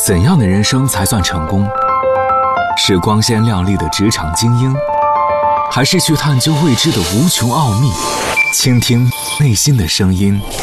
怎样的人生才算成功？是光鲜亮丽的职场精英，还是去探究未知的无穷奥秘，倾听内心的声音？